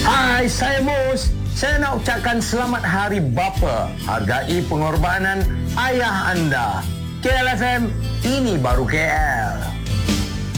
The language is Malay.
Hai, saya Mus. Saya nak ucapkan selamat Hari Bapa. Hargai pengorbanan ayah anda. KLFM, ini baru KL.